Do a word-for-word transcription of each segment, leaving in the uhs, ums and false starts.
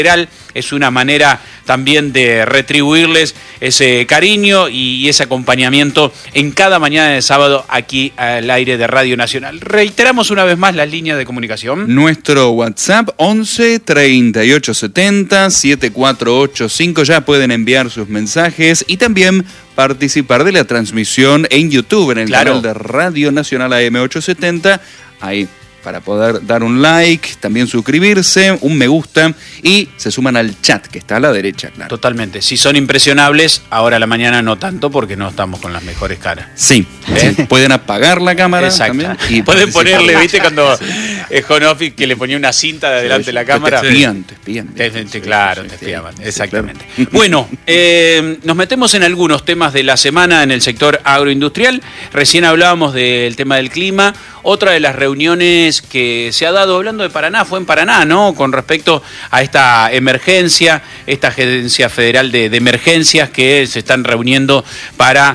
Es una manera también de retribuirles ese cariño y ese acompañamiento en cada mañana de sábado aquí al aire de Radio Nacional. Reiteramos una vez más las líneas de comunicación. Nuestro WhatsApp once, treinta y ocho setenta, setenta y cuatro ochenta y cinco. Ya pueden enviar sus mensajes y también participar de la transmisión en YouTube, en el Claro. canal de Radio Nacional A M ochocientos setenta. Ahí, para poder dar un like, también suscribirse, un me gusta y se suman al chat que está a la derecha, claro. Totalmente. Si son impresionables, ahora a la mañana no tanto porque no estamos con las mejores caras. Sí, ¿Eh? sí. Pueden apagar la cámara. Exacto. También y pueden participar. ponerle, ¿viste? Cuando eh, Home Office que le ponía una cinta de adelante de la cámara. Te espían, te espían. Te- te- claro, Sí, te sí, espiaban, sí, exactamente. claro. Bueno, eh, nos metemos en algunos temas de la semana en el sector agroindustrial. Recién hablábamos del tema del clima. Otra de las reuniones que se ha dado, hablando de Paraná, fue en Paraná, ¿no? Con respecto a esta emergencia, esta Agencia Federal de, de Emergencias que se están reuniendo para,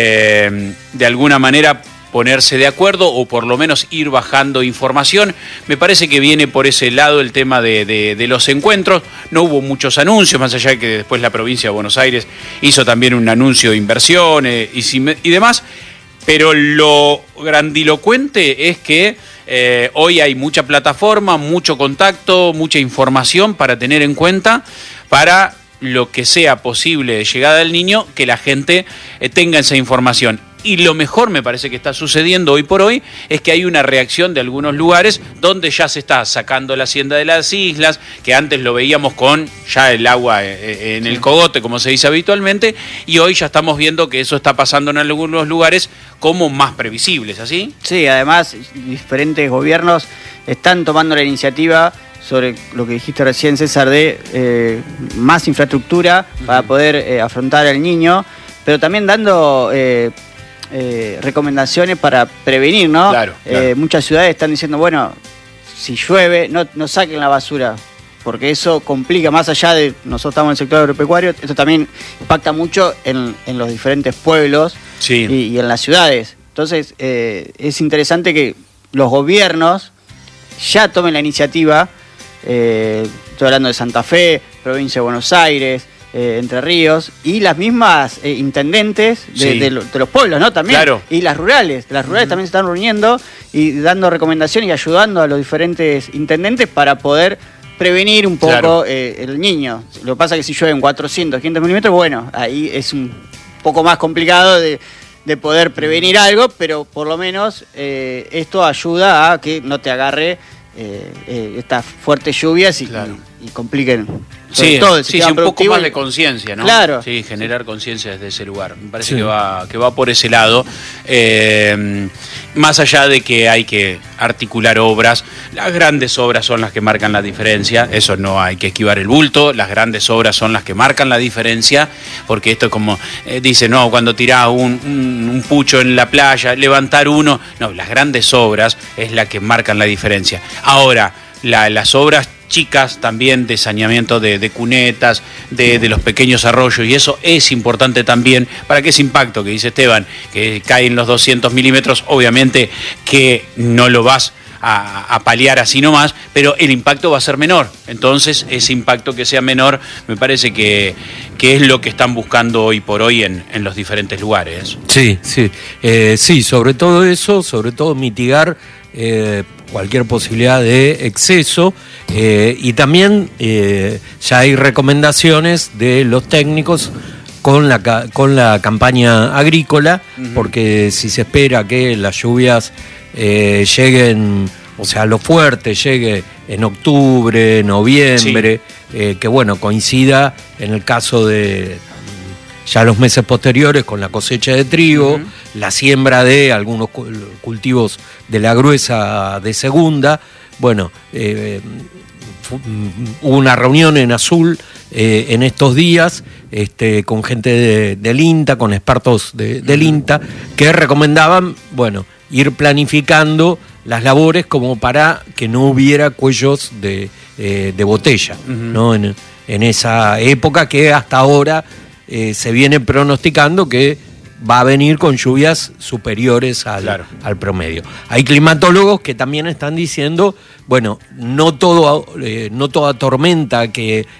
eh, de alguna manera, ponerse de acuerdo o por lo menos ir bajando información. Me parece que viene por ese lado el tema de, de, de los encuentros. No hubo muchos anuncios, más allá de que después la provincia de Buenos Aires hizo también un anuncio de inversiones y, y demás. Pero lo grandilocuente es que eh, hoy hay mucha plataforma, mucho contacto, mucha información para tener en cuenta para lo que sea posible de llegada del niño, que la gente eh, tenga esa información. Y lo mejor me parece que está sucediendo hoy por hoy es que hay una reacción de algunos lugares donde ya se está sacando la hacienda de las islas, que antes lo veíamos con ya el agua en el cogote, como se dice habitualmente, y hoy ya estamos viendo que eso está pasando en algunos lugares como más previsibles, ¿así? Sí, además diferentes gobiernos están tomando la iniciativa sobre lo que dijiste recién, César, de eh, más infraestructura para poder eh, afrontar al niño, pero también dando eh, eh, recomendaciones para prevenir, ¿no? Claro, claro. Eh, muchas ciudades están diciendo, bueno, si llueve, no, no saquen la basura, porque eso complica, más allá de nosotros estamos en el sector agropecuario, esto también impacta mucho en, en los diferentes pueblos Sí. y, y en las ciudades. Entonces, eh, es interesante que los gobiernos ya tomen la iniciativa. Eh, estoy hablando de Santa Fe, provincia de Buenos Aires, eh, Entre Ríos, y las mismas eh, intendentes de, Sí. de, lo- de los pueblos, ¿no? También. Claro. Y las rurales. Las rurales también se están reuniendo y dando recomendaciones y ayudando a los diferentes intendentes para poder prevenir un poco Claro. eh, el niño. Lo que pasa es que si llueven cuatrocientos, quinientos milímetros, bueno, ahí es un poco más complicado de, de poder prevenir algo, pero por lo menos eh, esto ayuda a que no te agarre eh, eh, estas fuertes lluvias y, Claro. y, y compliquen sobre Sí, todo el sí, sistema sí, un poco productivo más y- de conciencia, ¿no? Claro. Sí, generar conciencia desde ese lugar. Me parece Sí. que va que va por ese lado. Eh, más allá de que hay que articular obras, las grandes obras son las que marcan la diferencia, eso no hay que esquivar el bulto, las grandes obras son las que marcan la diferencia, porque esto es como, eh, dice, no, cuando tirás un, un, un pucho en la playa, levantar uno, no, las grandes obras es la que marcan la diferencia. Ahora, la, las obras chicas también de saneamiento de, de cunetas, de, de los pequeños arroyos, y eso es importante también para que ese impacto que dice Esteban, que caen los doscientos milímetros, obviamente que no lo vas a, a paliar así nomás, pero el impacto va a ser menor. Entonces, ese impacto que sea menor, me parece que, que es lo que están buscando hoy por hoy en, en los diferentes lugares. Sí, sí, eh, sí, sobre todo eso, sobre todo mitigar eh, cualquier posibilidad de exceso eh, y también eh, ya hay recomendaciones de los técnicos con la, ca- con la campaña agrícola, Ujú. porque si se espera que las lluvias eh, lleguen, o sea, lo fuerte llegue en octubre, noviembre, eh, que bueno, coincida en el caso de ya los meses posteriores con la cosecha de trigo, Ujú. la siembra de algunos cu- cultivos de la gruesa de segunda. Bueno, eh, fu- mm, hubo una reunión en Azul eh, en estos días este, con gente de- del INTA, con expertos de- del INTA, que recomendaban, bueno, ir planificando las labores como para que no hubiera cuellos de, eh, de botella, Ujú. ¿no? En, en esa época que hasta ahora eh, se viene pronosticando que va a venir con lluvias superiores al, Claro. al promedio. Hay climatólogos que también están diciendo, bueno, no todo, eh, no toda tormenta que